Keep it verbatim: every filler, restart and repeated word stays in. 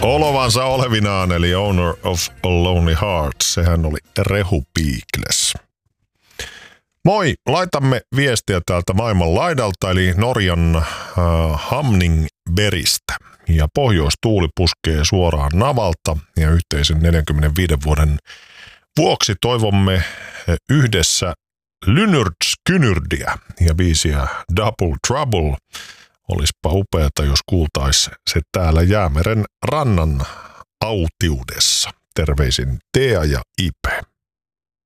Olovansa olevinaan, eli Owner of a Lonely Heart. Sehän oli Rehu Piikles. Moi, laitamme viestiä täältä maailman laidalta, eli Norjan äh, Hamningberistä. Ja pohjoistuuli puskee suoraan navalta ja yhteisen neljänkymmenenviiden vuoden vuoksi toivomme yhdessä Lynyrd-Skynyrdiä ja biisiä Double Trouble. Olispa upeata, jos kuultais se täällä Jäämeren rannan autiudessa. Terveisin Tea ja Ipe.